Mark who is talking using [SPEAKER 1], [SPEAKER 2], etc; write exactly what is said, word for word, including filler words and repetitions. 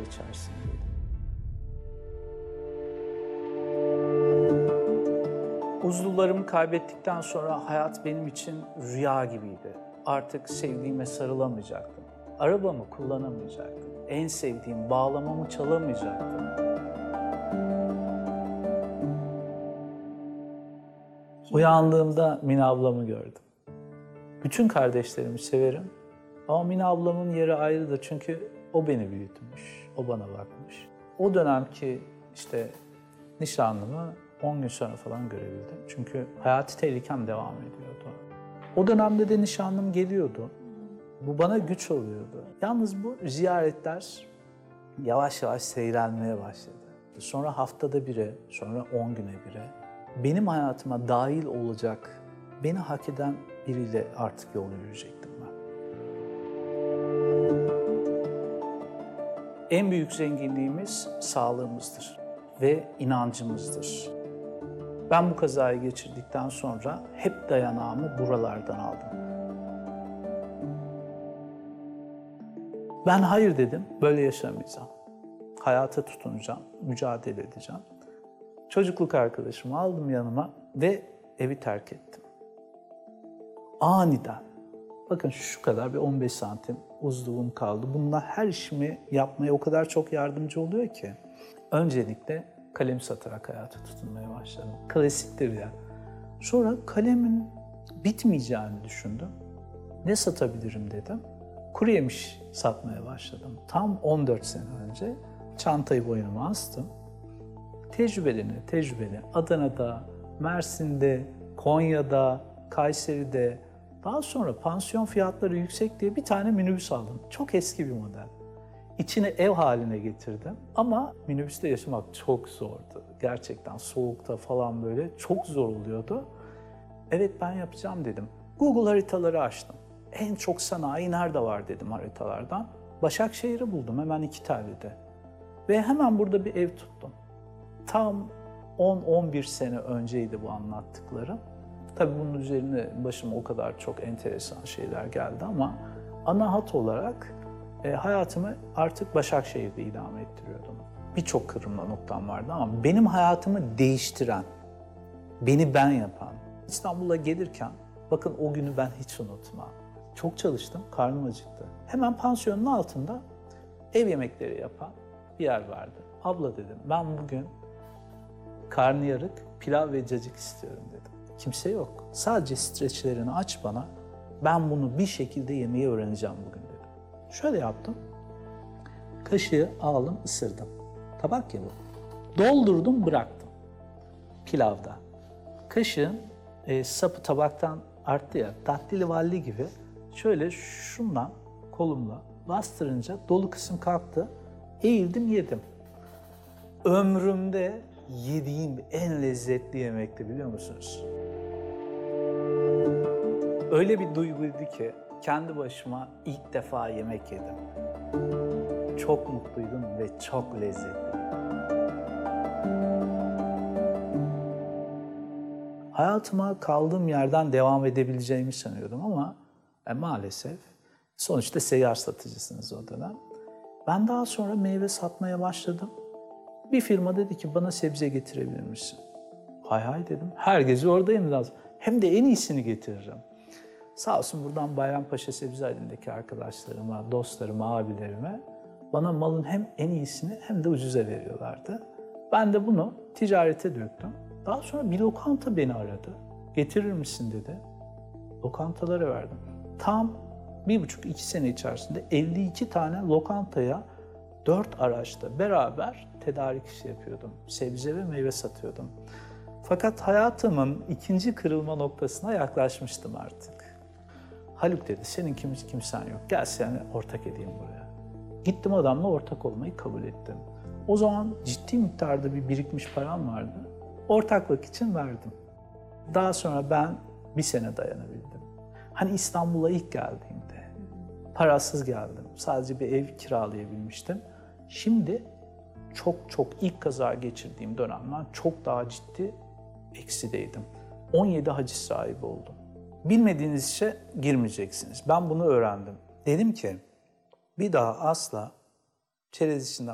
[SPEAKER 1] içerisindeydim. Uzuvlarımı kaybettikten sonra hayat benim için rüya gibiydi. Artık sevdiğime sarılamayacaktım. Arabamı kullanamayacaktım. En sevdiğim bağlamamı çalamayacaktım. Uyandığımda Mine ablamı gördüm. Bütün kardeşlerimi severim ama Mine ablamın yeri ayrıdır çünkü o beni büyütmüş, o bana bakmış. O dönemki işte nişanlımı on gün sonra falan görebildim. Çünkü hayati tehlikem devam ediyordu. O dönemde de nişanlım geliyordu. Bu bana güç oluyordu. Yalnız bu ziyaretler yavaş yavaş seyrelmeye başladı. Sonra haftada bire, sonra on güne bire benim hayatıma dahil olacak, beni hak eden biriyle artık yol yürüyecektim ben. En büyük zenginliğimiz sağlığımızdır ve inancımızdır. Ben bu kazayı geçirdikten sonra hep dayanağımı buralardan aldım. Ben hayır dedim, böyle yaşamayacağım. Hayata tutunacağım, mücadele edeceğim. Çocukluk arkadaşımı aldım yanıma ve evi terk ettim. Aniden. Bakın şu kadar bir on beş santim uzuvum kaldı. Bununla her işimi yapmaya o kadar çok yardımcı oluyor ki. Öncelikle kalem satarak hayata tutunmaya başladım. Klasiktir ya. Sonra kalemin bitmeyeceğini düşündüm. Ne satabilirim dedim. Kuru yemiş satmaya başladım. Tam on dört sene önce çantayı boynuma astım. Tecrübeli ne? Tecrübeli. Adana'da, Mersin'de, Konya'da, Kayseri'de, daha sonra pansiyon fiyatları yüksek diye bir tane minibüs aldım. Çok eski bir model. İçini ev haline getirdim ama minibüste yaşamak çok zordu. Gerçekten soğukta falan böyle çok zor oluyordu. Evet ben yapacağım dedim. Google haritaları açtım. En çok sanayi nerede var dedim haritalardan. Başakşehir'i buldum hemen iki Telli'de. Ve hemen burada bir ev tuttum. Tam on on bir sene önceydi bu anlattıklarım. Tabii bunun üzerine başıma o kadar çok enteresan şeyler geldi ama ana hat olarak e, hayatımı artık Başakşehir'de idame ettiriyordum. Birçok kırılma noktam vardı ama benim hayatımı değiştiren, beni ben yapan, İstanbul'a gelirken bakın o günü ben hiç unutmam. Çok çalıştım, karnım acıktı. Hemen pansiyonun altında ev yemekleri yapan bir yer vardı. Abla dedim ben bugün karnıyarık, pilav ve cacık istiyorum dedim. Kimse yok. Sadece streçlerini aç bana. Ben bunu bir şekilde yemeyi öğreneceğim bugün dedim. Şöyle yaptım. Kaşığı aldım, ısırdım. Tabak ya bu. Doldurdum, bıraktım. Pilavda. Kaşığın e, sapı tabaktan arttı ya, tatlili gibi. Şöyle şundan kolumla bastırınca dolu kısım kalktı. Eğildim, yedim. Ömrümde yediğim en lezzetli yemekti biliyor musunuz? Öyle bir duyguydu ki kendi başıma ilk defa yemek yedim. Çok mutluydum ve çok lezzetli. Hayatıma kaldığım yerden devam edebileceğimi sanıyordum ama e, maalesef sonuçta seyyar satıcısınız o dönem. Ben daha sonra meyve satmaya başladım. Bir firma dedi ki bana sebze getirebilir misin? Hay hay dedim. Her gece oradayım lazım. Hem de en iyisini getiririm. Sağ olsun buradan Bayrampaşa Sebzehalindeki arkadaşlarıma, dostlarıma, abilerime bana malın hem en iyisini hem de ucuza veriyorlardı. Ben de bunu ticarete döktüm. Daha sonra bir lokanta beni aradı. Getirir misin dedi. Lokantalara verdim. Tam bir buçuk iki sene içerisinde elli iki tane lokantaya dört araçta beraber tedarik işi yapıyordum. Sebze ve meyve satıyordum. Fakat hayatımın ikinci kırılma noktasına yaklaşmıştım artık. Haluk dedi, senin kim, kimsen yok. Gel seni ortak edeyim buraya. Gittim adamla ortak olmayı kabul ettim. O zaman ciddi miktarda bir birikmiş param vardı. Ortaklık için verdim. Daha sonra ben bir sene dayanabildim. Hani İstanbul'a ilk geldiğimde parasız geldim. Sadece bir ev kiralayabilmiştim. Şimdi çok çok ilk kaza geçirdiğim dönemden çok daha ciddi eksideydim. on yedi haciz sahibi oldum. Bilmediğiniz işe girmeyeceksiniz. Ben bunu öğrendim. Dedim ki bir daha asla çerez işinden